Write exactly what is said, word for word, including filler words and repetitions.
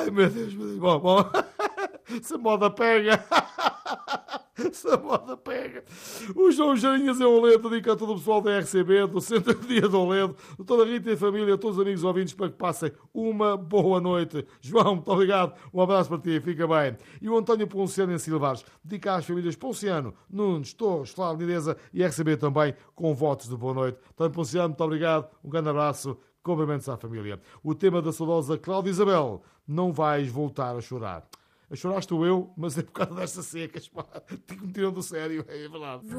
Ai, meu Deus, meu Deus. Bom, bom. Se a moda pega. Se a moda pega. O João Jarinhas é um ledo, dedica a todo o pessoal da R C B, do Centro de Dia do Ledo, de toda a Rita e a família, a todos os amigos ouvintes, para que passem uma boa noite. João, muito obrigado. Um abraço para ti, fica bem. E o António Ponciano em Silvares, dedica às famílias Ponciano, Nunes, Torres, Flávio, Nideza e R C B também, com votos de boa noite. António Ponciano, muito obrigado. Um grande abraço. Cumprimentos à família. O tema da saudosa Cláudia Isabel, não vais voltar a chorar. A chorar estou eu, mas é por causa destas secas, pá. Me tiram do sério, é verdade.